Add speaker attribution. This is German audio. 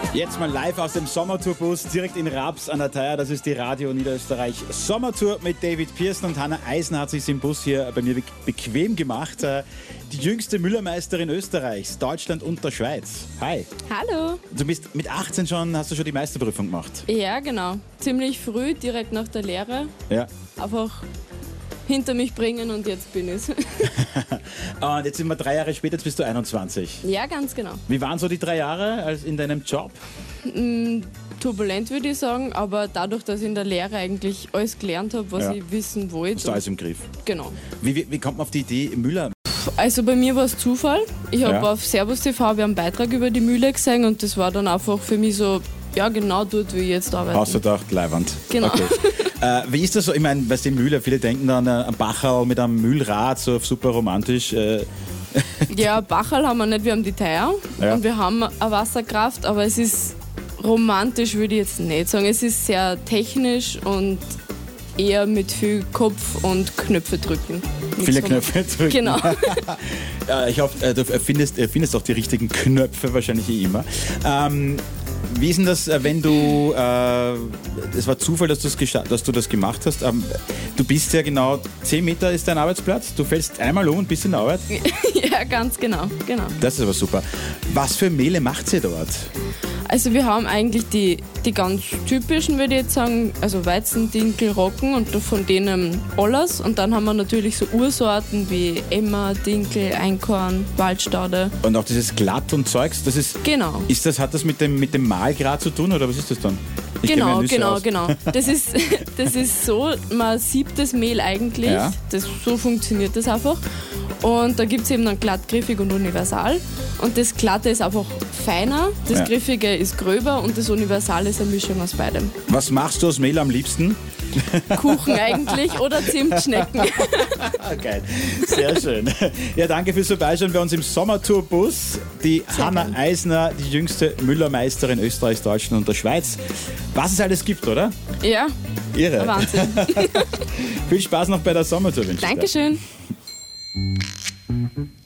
Speaker 1: Jetzt mal live aus dem Sommertourbus direkt in Raps an der Thaya. Das ist die Radio Niederösterreich Sommertour mit David Pearson und Hanna Eisner hat sich im Bus hier bei mir bequem gemacht. Die jüngste Müllermeisterin Österreichs, Deutschland und der Schweiz. Hi.
Speaker 2: Hallo.
Speaker 1: Du bist mit 18 hast du schon die Meisterprüfung gemacht.
Speaker 2: Ja, genau. Ziemlich früh, direkt nach der Lehre.
Speaker 1: Ja.
Speaker 2: Einfach hinter mich bringen und jetzt bin ich.
Speaker 1: Und jetzt sind wir 3 Jahre später, jetzt bist du 21.
Speaker 2: Ja, ganz genau.
Speaker 1: Wie waren so die 3 Jahre in deinem Job?
Speaker 2: Turbulent würde ich sagen, aber dadurch, dass ich in der Lehre eigentlich alles gelernt habe, was ich wissen wollte.
Speaker 1: Hast du alles im Griff?
Speaker 2: Genau.
Speaker 1: Wie kommt man auf die Idee, Müller?
Speaker 2: Also bei mir war es Zufall. Ich habe
Speaker 1: Ja.
Speaker 2: auf Servus TV einen Beitrag über die Mühle gesehen und das war dann einfach für mich so, ja genau dort, wie ich jetzt arbeite.
Speaker 1: Ausgedacht, Leiwand.
Speaker 2: Genau.
Speaker 1: Okay. Wie ist das so? Ich meine, weißt du, Mühle, viele denken dann an Bacherl mit einem Mühlrad, so super romantisch.
Speaker 2: Ja, Bacherl haben wir nicht, wir haben die Thaya
Speaker 1: Ja.
Speaker 2: und wir haben eine Wasserkraft, aber es ist romantisch, würde ich jetzt nicht sagen. Es ist sehr technisch und eher mit viel Kopf und Knöpfe drücken.
Speaker 1: Viele Knöpfe drücken.
Speaker 2: Genau.
Speaker 1: Ich hoffe, du findest auch die richtigen Knöpfe, wahrscheinlich immer. Wie ist denn das, wenn du, es war Zufall, dass du das gemacht hast, du bist ja genau 10 Meter ist dein Arbeitsplatz, du fällst einmal um und bist in der Arbeit?
Speaker 2: Ja, ganz genau.
Speaker 1: Das ist aber super. Was für Mehle macht ihr dort?
Speaker 2: Also wir haben eigentlich die ganz typischen, würde ich jetzt sagen, also Weizen, Dinkel, Roggen und von denen alles. Und dann haben wir natürlich so Ursorten wie Emmer, Dinkel, Einkorn, Waldstaude.
Speaker 1: Und auch dieses Glatt und Zeugs, das ist...
Speaker 2: Genau.
Speaker 1: Hat das mit dem Mahlgrad zu tun oder was ist das dann? Ich kenn mir Nüsse aus.
Speaker 2: Genau. Das ist so, man siebt das Mehl eigentlich,
Speaker 1: Ja.
Speaker 2: So funktioniert das einfach. Und da gibt es eben dann glattgriffig und universal. Und das Glatte ist einfach feiner, das Griffige ist gröber und das Universale ist eine Mischung aus beidem.
Speaker 1: Was machst du aus Mehl am liebsten?
Speaker 2: Kuchen eigentlich oder Zimtschnecken.
Speaker 1: Geil, sehr schön. Ja, danke fürs Vorbeischauen bei uns im Sommertourbus. Die Hanna
Speaker 2: gern.
Speaker 1: Eisner, die jüngste Müllermeisterin Österreichs, Deutschland und der Schweiz. Was es alles gibt, oder?
Speaker 2: Ja,
Speaker 1: Irre.
Speaker 2: Wahnsinn.
Speaker 1: Viel Spaß noch bei der Sommertour. wünsche ich dir.
Speaker 2: Dankeschön.